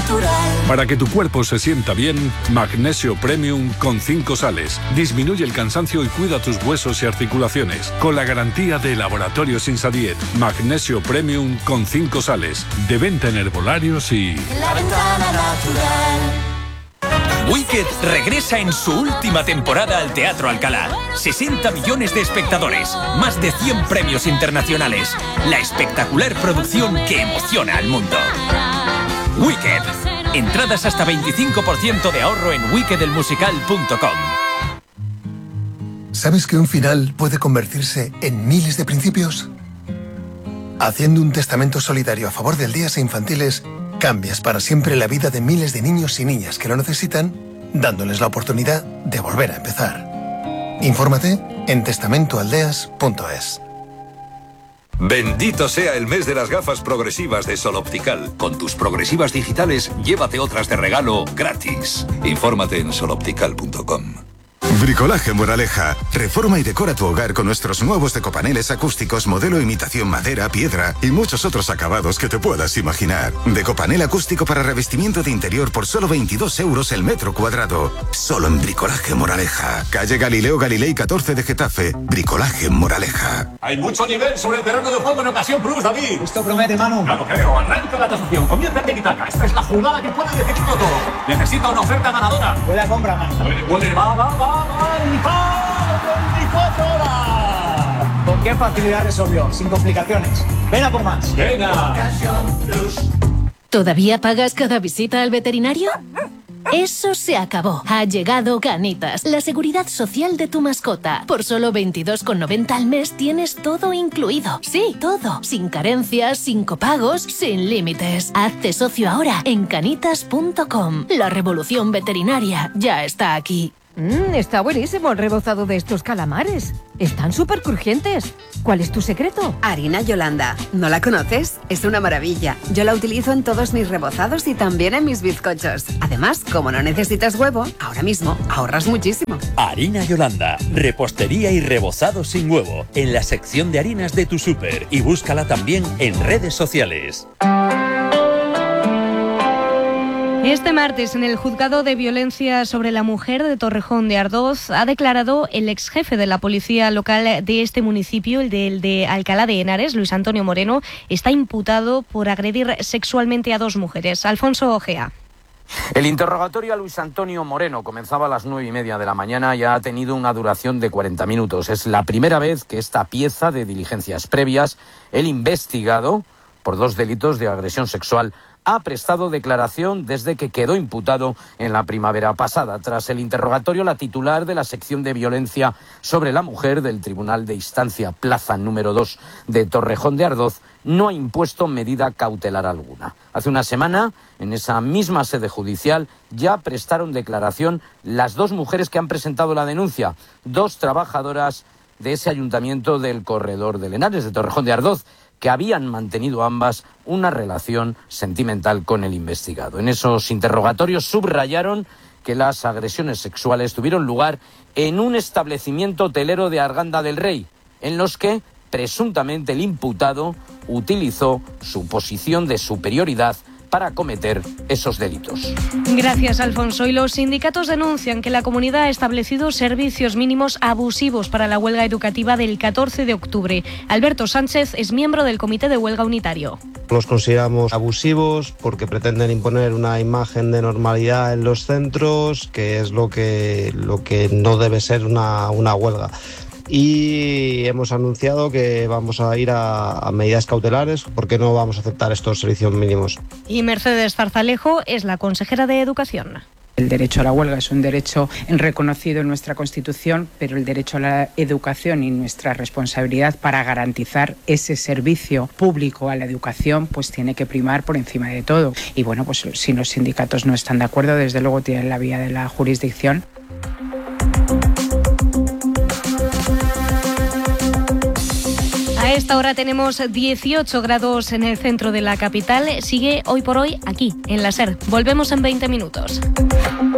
natural. Para que tu cuerpo se sienta bien, Magnesio Premium con 5 sales. Disminuye el cansancio y cuida tus huesos y articulaciones. Con la garantía de Laboratorios Insadiet. Magnesio Premium con 5 sales. De venta en herbolarios y... La ventana natural. Wicked regresa en su última temporada al Teatro Alcalá. 60 millones de espectadores, más de 100 premios internacionales. La espectacular producción que emociona al mundo. Wicked. Entradas hasta 25% de ahorro en wickedelmusical.com. ¿Sabes que un final puede convertirse en miles de principios? Haciendo un testamento solidario a favor de aldeas e infantiles, cambias para siempre la vida de miles de niños y niñas que lo necesitan, dándoles la oportunidad de volver a empezar. Infórmate en testamentoaldeas.es. Bendito sea el mes de las gafas progresivas de Sol Optical. Con tus progresivas digitales, llévate otras de regalo gratis. Infórmate en soloptical.com. Bricolaje Moraleja. Reforma y decora tu hogar con nuestros nuevos decopaneles acústicos modelo imitación madera, piedra y muchos otros acabados que te puedas imaginar. Decopanel acústico para revestimiento de interior por solo 22 euros el metro cuadrado. Solo en Bricolaje Moraleja. Calle Galileo Galilei 14 de Getafe. Bricolaje Moraleja. Hay mucho nivel sobre el terreno de juego en Ocasión Plus, David. Esto promete, Manu. No lo creo. Arranca la tasación. Comienza el tiki-taka. Esta es la jugada que puede decidirlo todo. Necesita una oferta ganadora. Buena compra, Manu. Va. 24 horas. ¿Con qué facilidad resolvió? Sin complicaciones. Ven a por más. Venga. ¿Todavía pagas cada visita al veterinario? Eso se acabó. Ha llegado Canitas, la seguridad social de tu mascota. Por solo 22,90 al mes tienes todo incluido. Sí, todo. Sin carencias, sin copagos, sin límites. Hazte socio ahora en canitas.com. La revolución veterinaria ya está aquí. Está buenísimo el rebozado de estos calamares. Están súper crujientes. ¿Cuál es tu secreto? Harina Yolanda. ¿No la conoces? Es una maravilla. Yo la utilizo en todos mis rebozados y también en mis bizcochos. Además, como no necesitas huevo, ahora mismo ahorras muchísimo. Harina Yolanda. Repostería y rebozado sin huevo. En la sección de harinas de tu súper. Y búscala también en redes sociales. Este martes, en el Juzgado de Violencia sobre la Mujer de Torrejón de Ardoz, ha declarado el ex jefe de la policía local de este municipio, el de Alcalá de Henares, Luis Antonio Moreno, está imputado por agredir sexualmente a 2 mujeres. Alfonso Ojea. El interrogatorio a Luis Antonio Moreno comenzaba a las 9:30 de la mañana y ha tenido una duración de 40 minutos. Es la primera vez que esta pieza de diligencias previas, el investigado por 2 delitos de agresión sexual, ha prestado declaración desde que quedó imputado en la primavera pasada. Tras el interrogatorio, la titular de la sección de violencia sobre la mujer del Tribunal de Instancia Plaza número 2 de Torrejón de Ardoz no ha impuesto medida cautelar alguna. Hace una semana, en esa misma sede judicial, ya prestaron declaración las 2 mujeres que han presentado la denuncia, 2 trabajadoras de ese ayuntamiento del corredor de Henares, de Torrejón de Ardoz, que habían mantenido ambas una relación sentimental con el investigado. En esos interrogatorios subrayaron que las agresiones sexuales tuvieron lugar en un establecimiento hotelero de Arganda del Rey, en los que presuntamente el imputado utilizó su posición de superioridad para cometer esos delitos. Gracias, Alfonso. Y los sindicatos denuncian que la comunidad ha establecido servicios mínimos abusivos para la huelga educativa del 14 de octubre. Alberto Sánchez es miembro del Comité de Huelga Unitario. Los consideramos abusivos porque pretenden imponer una imagen de normalidad en los centros, que es lo que no debe ser una huelga. Y hemos anunciado que vamos a ir a medidas cautelares porque no vamos a aceptar estos servicios mínimos. Y Mercedes Zarzalejo es la consejera de Educación. El derecho a la huelga es un derecho reconocido en nuestra Constitución, pero el derecho a la educación y nuestra responsabilidad para garantizar ese servicio público a la educación pues tiene que primar por encima de todo. Y bueno, pues si los sindicatos no están de acuerdo, desde luego tienen la vía de la jurisdicción. A esta hora tenemos 18 grados en el centro de la capital. Sigue hoy por hoy aquí, en la SER. Volvemos en 20 minutos.